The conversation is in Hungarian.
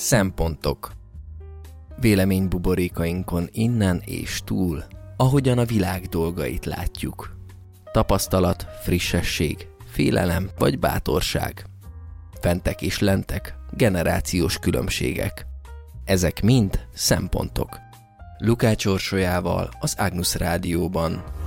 Szempontok. Véleménybuborékainkon innen és túl, ahogyan a világ dolgait látjuk. Tapasztalat, frissesség, félelem vagy bátorság. Fentek és lentek, generációs különbségek. Ezek mind szempontok. Lukács Orsolyával az Agnus Rádióban.